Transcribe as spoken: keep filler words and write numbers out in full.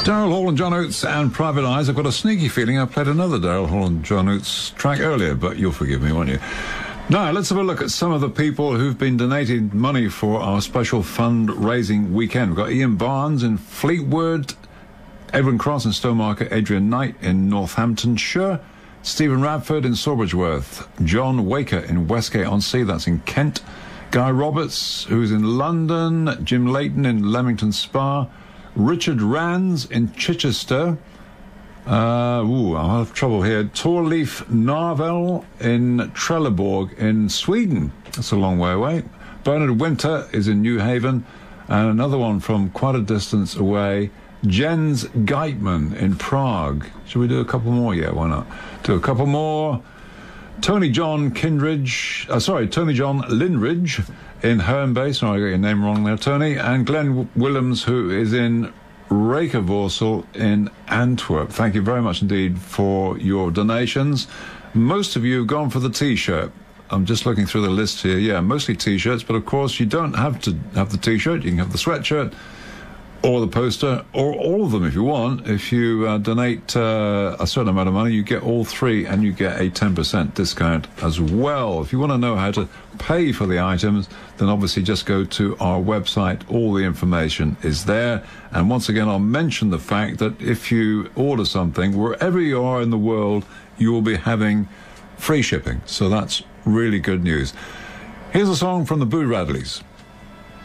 Daryl Hall and John Oates and Private Eyes. I've got a sneaky feeling I played another Daryl Hall and John Oates track earlier, but you'll forgive me, won't you? Now, let's have a look at some of the people who've been donating money for our special fundraising weekend. We've got Ian Barnes in Fleetwood, Edwin Cross in Stowmarket, Adrian Knight in Northamptonshire, Stephen Radford in Sawbridgeworth, John Waker in Westgate-on-Sea, that's in Kent, Guy Roberts, who's in London, Jim Layton in Leamington Spa, Richard Rands in Chichester, uh, ooh, I'll have trouble here, Torleif Narvel in Trelleborg in Sweden, that's a long way away, Bernard Winter is in New Haven, and another one from quite a distance away, Jens Geitman in Prague. Should we do a couple more? Yeah, why not? Do a couple more. Tony John Kindridge, uh, sorry, Tony John Linridge in Herne. Sorry, I got your name wrong there, Tony. And Glenn Willems, who is in Rekevorsel in Antwerp. Thank you very much indeed for your donations. Most of you have gone for the T-shirt. I'm just looking through the list here. Yeah, mostly T-shirts, but of course you don't have to have the T-shirt. You can have the sweatshirt, or the poster, or all of them if you want. If you uh, donate uh, a certain amount of money, you get all three, and you get a ten percent discount as well. If you want to know how to pay for the items, then obviously just go to our website. All the information is there. And once again, I'll mention the fact that if you order something, wherever you are in the world, you will be having free shipping. So that's really good news. Here's a song from the Boo Radleys.